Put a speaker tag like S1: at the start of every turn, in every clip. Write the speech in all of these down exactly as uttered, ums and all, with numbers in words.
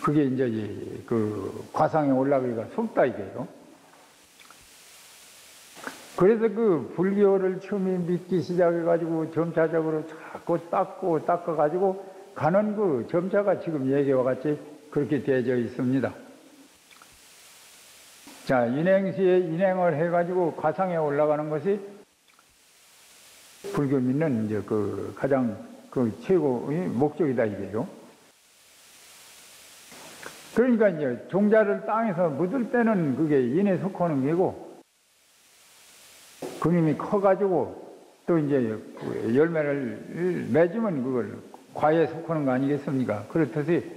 S1: 그게 이제 그 과상에 올라가기가 쉽다 이게요. 그래서 그 불교를 처음에 믿기 시작해가지고 점차적으로 자꾸 닦고 닦아가지고 가는 그 점차가 지금 얘기와 같이 그렇게 되어져 있습니다. 자, 인행시에 인행을 해가지고 과상에 올라가는 것이 불교 믿는 이제 그 가장 그 최고의 목적이다 이게요. 그러니까 이제 종자를 땅에서 묻을 때는 그게 인에 속하는 게고, 그림이 커가지고 또 이제 열매를 맺으면 그걸 과에 속하는 거 아니겠습니까? 그렇듯이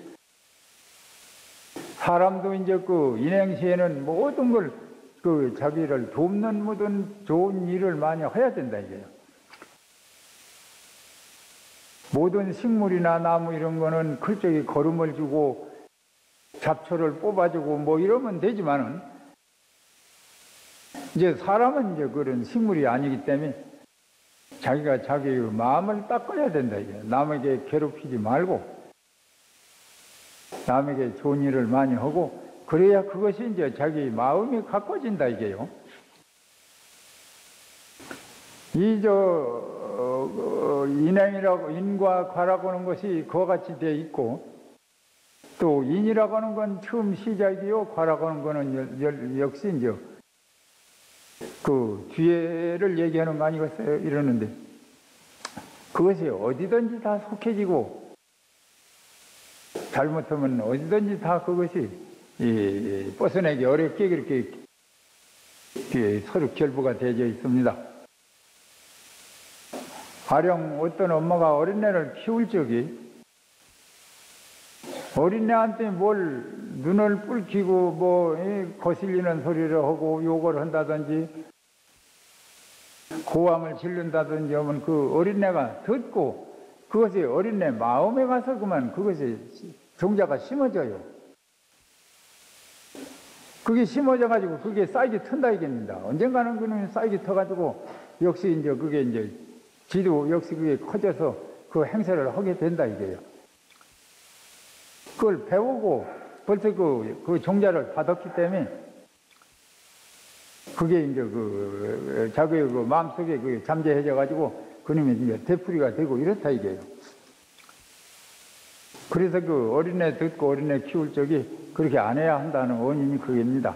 S1: 사람도 이제 그 인행시에는 모든 걸 그 자기를 돕는 모든 좋은 일을 많이 해야 된다 이게요. 모든 식물이나 나무 이런 거는 클적이 거름을 주고 잡초를 뽑아주고 뭐 이러면 되지만은, 이제 사람은 이제 그런 식물이 아니기 때문에 자기가 자기의 마음을 닦아야 된다 이게. 남에게 괴롭히지 말고 남에게 좋은 일을 많이 하고, 그래야 그것이 이제 자기 마음이 가꿔진다 이게요. 이 저 어, 인행이라고, 인과 과라고 하는 것이 그와 같이 되어 있고, 또 인이라고 하는 건 처음 시작이요, 과라고 하는 거는 역시 이제 그 뒤에를 얘기하는 거 아니겠어요? 이러는데, 그것이 어디든지 다 속해지고 잘못하면 어디든지 다 그것이 이 벗어내기 어렵게 그렇게 서로 결부가 되어져 있습니다. 가령 어떤 엄마가 어린애를 키울 적이 어린애한테 뭘 눈을 붉히고 뭐 거슬리는 소리를 하고 욕을 한다든지 고함을 지른다든지 하면 그 어린애가 듣고 그것이 어린애 마음에 가서 그만 그것이 종자가 심어져요. 그게 심어져 가지고 그게 싹이 튼다 이겁니다. 언젠가는 그놈이 싹이 터가지고 역시 이제 그게 이제 지도 역시 그게 커져서 그 행세를 하게 된다 이게요. 그걸 배우고 벌써 그, 그 종자를 받았기 때문에 그게 이제 그 자기의 그 마음속에 그 잠재해져 가지고 그놈이 이제 되풀이가 되고 이렇다 이게요. 그래서 그 어린애 듣고 어린애 키울 적이 그렇게 안 해야 한다는 원인이 그겁니다.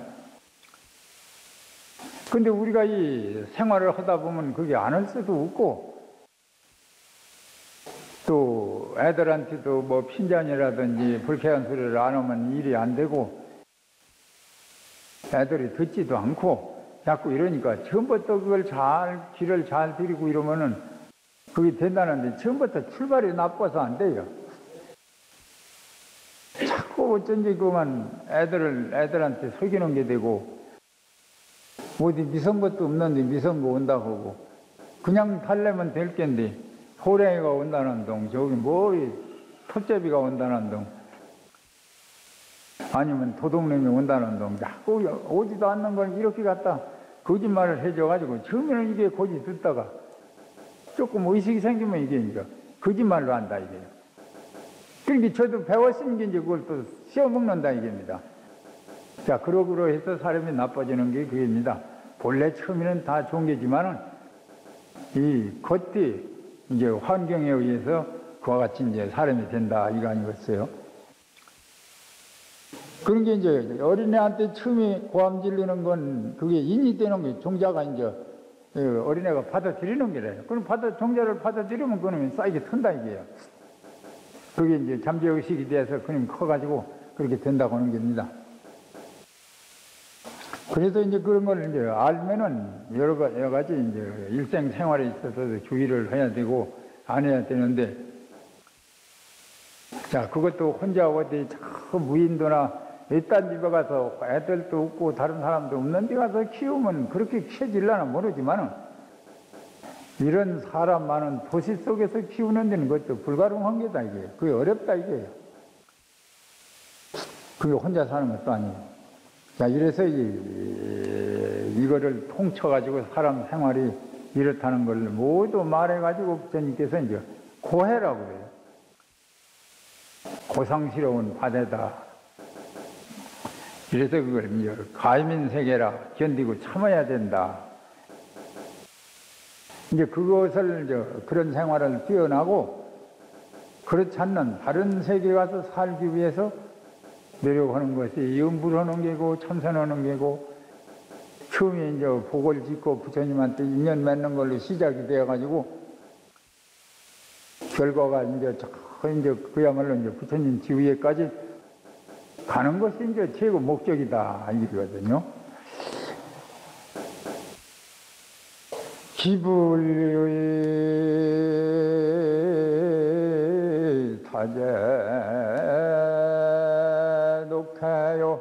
S1: 근데 우리가 이 생활을 하다 보면 그게 안 할 수도 없고, 또 애들한테도 뭐 핀잔이라든지 불쾌한 소리를 안 하면 일이 안 되고 애들이 듣지도 않고 자꾸 이러니까 처음부터 그걸 잘 길을 잘 들이고 이러면은 그게 된다는데 처음부터 출발이 나빠서 안 돼요. 자꾸 어쩐지 그만 애들을 애들한테 속이는 게 되고, 어디 미선 것도 없는데 미선 거 온다 하고 그냥 달래면 될 겐데 호랭이가 온다는 동, 저기 뭐 톱제비가 온다는 동, 아니면 도둑놈이 온다는 동, 자꾸 오지도 않는 걸 이렇게 갖다 거짓말을 해줘가지고 처음에는 이게 고지 듣다가 조금 의식이 생기면 이게 이제 거짓말로 한다 이게요. 그러니까 저도 배웠으면 이제 그걸 또 씌워먹는다 이겁니다. 자, 그러고로 해서 사람이 나빠지는 게 그겁니다. 본래 처음에는 다 좋은 게지만은 이 겉뒤 이제 환경에 의해서 그와 같이 이제 사람이 된다 이거 아니겠어요? 그런 게 이제 어린애한테 처음에 고함 지르는 건 그게 인이 되는 게 종자가 이제 어린애가 받아들이는 게래요. 그럼 받아 종자를 받아들이면 그놈이 싹이 튼다 이게요. 그게 이제 잠재의식이 돼서 그놈이 커가지고 그렇게 된다고 하는 겁니다. 그래서 이제 그런 걸 이제 알면은 여러 가지, 여러 가지 이제 일생생활에 있어서 주의를 해야 되고 안 해야 되는데, 자, 그것도 혼자 어디 저 무인도나 이딴 집에 가서 애들도 없고 다른 사람도 없는 데 가서 키우면 그렇게 키워질려나 모르지만은 이런 사람 많은 도시 속에서 키우는 데는 그것도 불가능한 게다 이게. 그게 어렵다 이게요. 그게 혼자 사는 것도 아니에요. 자, 이래서 이, 이거를 통쳐가지고 사람 생활이 이렇다는 걸 모두 말해가지고 부처님께서 이제 고해라고 그래요. 고상스러운 바다다. 그래서 그걸 이제 가민 세계라 견디고 참아야 된다. 이제 그것을 이제 그런 생활을 뛰어나고 그렇지 않는 다른 세계에 가서 살기 위해서 노력하는 것이 염불하는 게고 참선하는 게고 처음에 이제 복을 짓고 부처님한테 인연 맺는 걸로 시작이 되어가지고 결과가 이제 저 이제 그야말로 이제 부처님 지위에까지 가는 것이 이제 최고 목적이다 이거거든요. 기불 타제 독해요